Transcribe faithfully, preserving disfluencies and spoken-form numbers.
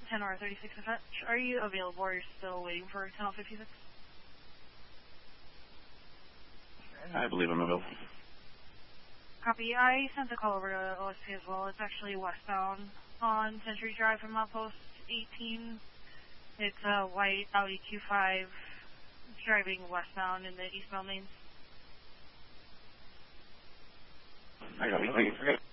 ten or thirty-six dispatch. Are you available or are you still waiting for ten oh fifty-six? I believe I'm available. Copy. I sent a call over to O S P as well. It's actually westbound on Century Drive from Outpost eighteen. It's a white Audi Q five driving westbound in the eastbound lanes. I got it. Thank you.